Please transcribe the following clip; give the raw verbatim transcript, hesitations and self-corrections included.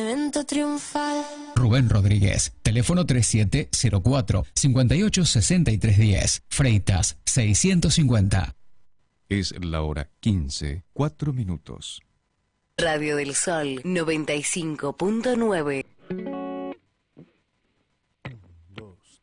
movimiento triunfal. Rubén Rodríguez, teléfono treinta y siete cero cuatro, cincuenta y ocho sesenta y tres diez, Freitas seiscientos cincuenta. Es la hora quince, cuatro minutos. Radio del Sol noventa y cinco punto nueve.